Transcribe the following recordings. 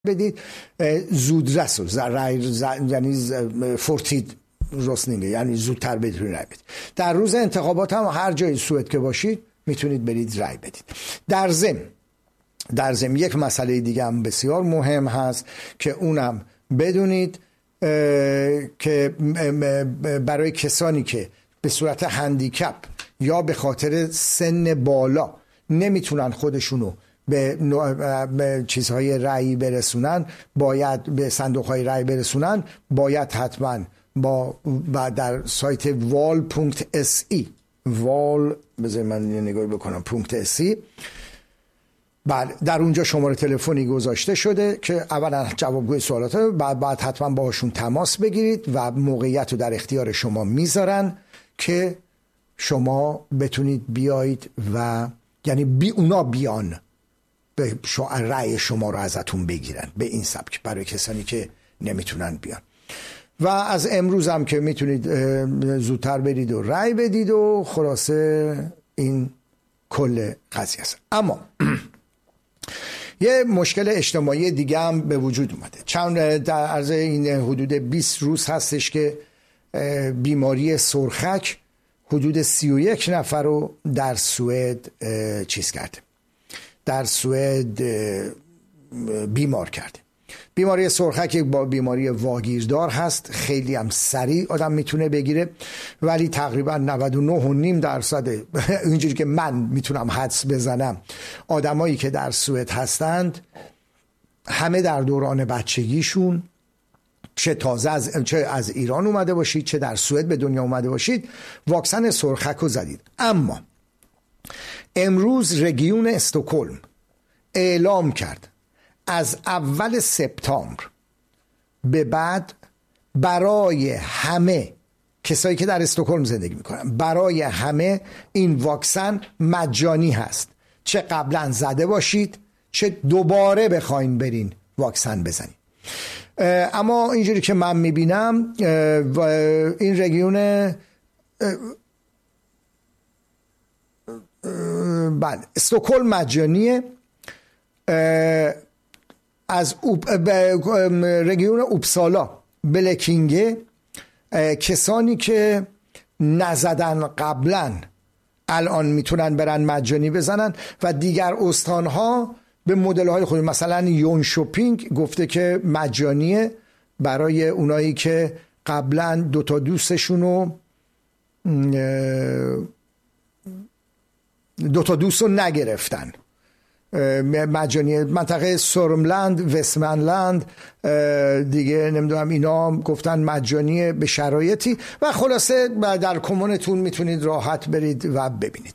بدید زودرس یعنی فورتید رسنینگه، یعنی زودتر بتونید رای بدید. در روز انتخابات هم هر جای سوئد که باشید میتونید برید رای بدید. در ضمن یک مسئله دیگه هم بسیار مهم هست که اونم بدونید که برای کسانی که به صورت هندیکپ یا به خاطر سن بالا نمیتونن خودشونو به چیزهای رأی برسونن، باید به صندوقهای رأی برسونن، باید حتما با در سایت val.se بذار من یه نگاهی بکنم .se بله، در اونجا شماره تلفنی گذاشته شده که اولا جوابگوی سوالات، بعد حتما باهاشون تماس بگیرید و موقعیت رو در اختیار شما میذارن که شما بتونید بیایید و یعنی اونا بیان به رأی شما رو ازتون بگیرن به این سبک برای کسانی که نمیتونن بیان. و از امروز هم که میتونید زودتر برید و رأی بدید و خلاصه این کل قضیه است. اما یه مشکل اجتماعی دیگه هم به وجود اومده. در عرض این حدود 20 روز هستش که بیماری سرخک حدود 31 نفر رو در سوئد چیز کرده، در سوئد بیمار کرده. بیماری سرخک یک بیماری واگیردار هست، خیلی هم سریع آدم میتونه بگیره، ولی تقریبا 99.5% اینجوری که من میتونم حدس بزنم آدمایی که در سوئد هستند همه در دوران بچگیشون، چه از ایران اومده باشید چه در سوئد به دنیا اومده باشید، واکسن سرخک رو زدید. اما امروز رژیون استکهلم اعلام کرد از اول سپتامبر به بعد برای همه کسایی که در استکهلم زندگی میکنن، برای همه این واکسن مجانی هست، چه قبلا زده باشید چه دوباره بخواین برین واکسن بزنید. اما اینجوری که من میبینم این رژیون بله استکهلم مجانیه. از رژیون اوپسالا بلکینگه کسانی که نزدن قبلا الان میتونن برن مجانی بزنن و دیگر استانها به مدل‌های خود، مثلا یونشوپینگ گفته که مجانیه برای اونایی که قبلا 2 دوسشونو 2 دوست رو نگرفتن، مجانی. منطقه سورملند، وستمنلند دیگه نمیدونم اینا گفتن مجانیه به شرایطی و خلاصه در کمونتون میتونید راحت برید و ببینید.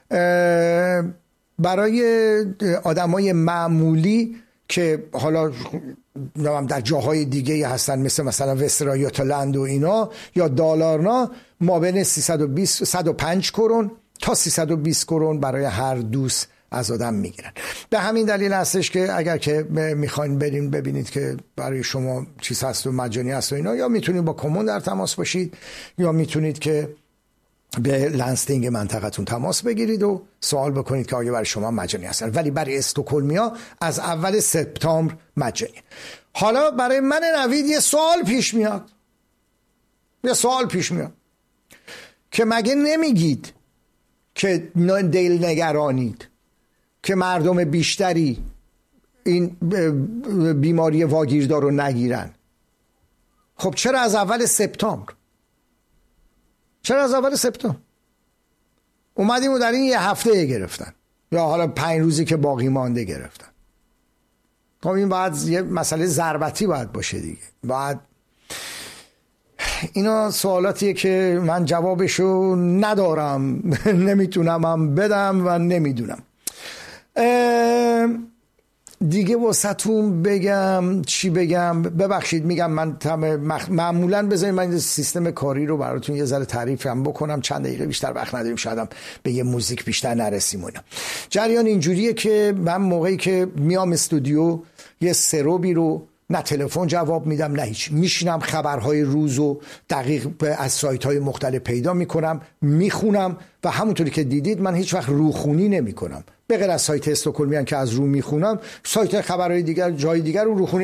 برای آدمای معمولی که حالا در جاهای دیگه هستن مثلا وسترایوتلند و اینا یا دالارنا، ما بین 105 کرون تا 320 کرون برای هر دوست از آدم میگیرن. به همین دلیل هستش که اگر که میخواین برین ببینید که برای شما چیز هست و مجانی هست و اینا، یا میتونید با کمون در تماس باشید یا میتونید که به لنستینگ منطقتون تماس بگیرید و سوال بکنید که آیا برای شما مجانی هستن. ولی برای استکهلمیا از اول سپتامبر مجانی. حالا برای من نوید یه سوال پیش میاد که مگه نمیگید که دل نگرانید که مردم بیشتری این بیماری واگیردار رو نگیرن؟ خب چرا از اول سپتامبر اومدیم و در این یه هفته گرفتن یا حالا 5 روزی که باقی مانده گرفتن؟ خب این باید یه مسئله ضربتی باید باشه دیگه. باید اینا سوالاتیه که من جوابشو ندارم نمیتونم هم بدم و نمیدونم دیگه. واسهتون بگم چی بگم؟ ببخشید میگم من معمولا بذارید من سیستم کاری رو براتون یه ذره تعریف هم بکنم، چند دقیقه بیشتر وقت نداریم، شاید هم به یه موزیک بیشتر نرسیم. جریان اینجوریه که من موقعی که میام استودیو یه سروبی رو نه تلفن جواب میدم نه هیچ. میشینم خبرهای روزو دقیق از سایت‌های مختلف پیدا میکنم، میخونم و همونطوری که دیدید من هیچ وقت روخونی نمیکنم، به غیر از سایت استکهلمیان که از رو میخونم، سایت خبرهای دیگر جای دیگر رو روخونی